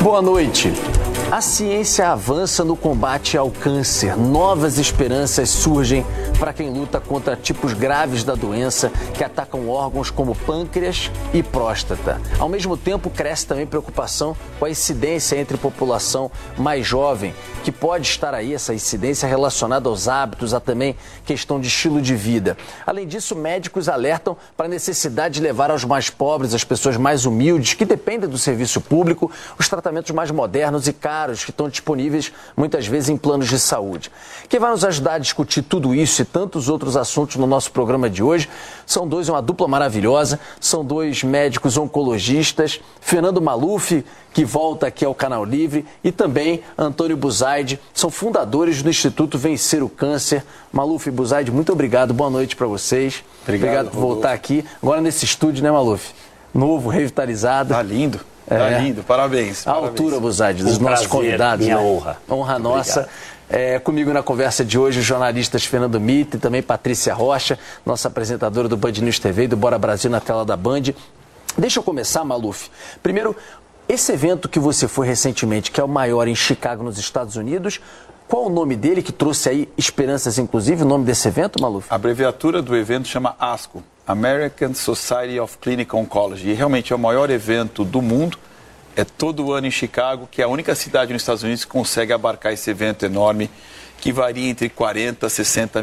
Boa noite. A ciência avança no combate ao câncer. Novas esperanças surgem para quem luta contra tipos graves da doença que atacam órgãos como pâncreas e próstata. Ao mesmo tempo, cresce também preocupação com a incidência entre a população mais jovem, que pode estar aí, essa incidência relacionada aos hábitos, a também questão de estilo de vida. Além disso, médicos alertam para a necessidade de levar aos mais pobres, às pessoas mais humildes, que dependem do serviço público, os tratamentos mais modernos e caros que estão disponíveis muitas vezes em planos de saúde. Quem vai nos ajudar a discutir tudo isso e tantos outros assuntos no nosso programa de hoje são uma dupla maravilhosa, são dois médicos oncologistas, Fernando Maluf, que volta aqui ao Canal Livre, e também Antônio Buzaide, são fundadores do Instituto Vencer o Câncer. Maluf e Buzaide, muito obrigado, boa noite para vocês. Obrigado por voltar aqui, agora nesse estúdio, né, Maluf? Novo, revitalizado. Tá lindo. Tá lindo, parabéns. A altura, Buzaide, dos nossos convidados. Minha né? honra. Honra nossa. Comigo na conversa de hoje, os jornalistas Fernando Mitre e também Patrícia Rocha, nossa apresentadora do Band News TV e do Bora Brasil na tela da Band. Deixa eu começar, Maluf. Primeiro, esse evento que você foi recentemente, que é o maior em Chicago, nos Estados Unidos, qual o nome dele, que trouxe aí esperanças, inclusive, o nome desse evento, Maluf? A abreviatura do evento chama ASCO, American Society of Clinical Oncology, e realmente é o maior evento do mundo. É todo ano em Chicago, que é a única cidade nos Estados Unidos que consegue abarcar esse evento enorme, que varia entre 40 a 60